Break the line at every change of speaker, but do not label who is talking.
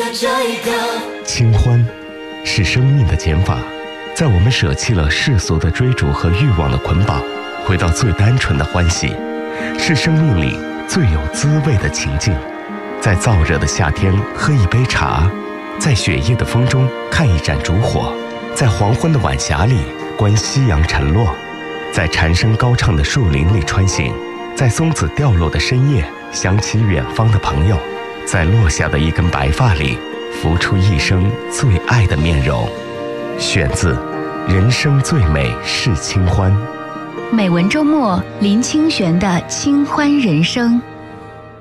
清欢是生命的减法，在我们舍弃了世俗的追逐和欲望的捆绑，回到最单纯的欢喜，是生命里最有滋味的情境。在燥热的夏天喝一杯茶，在雪夜的风中看一盏烛火，在黄昏的晚霞里观夕阳沉落，在蝉声高唱的树林里穿行，在松子掉落的深夜想起远方的朋友，在落下的一根白发里浮出一生最爱的面容。选自《人生最美是清欢》。
美文周末林清玄的清欢人生。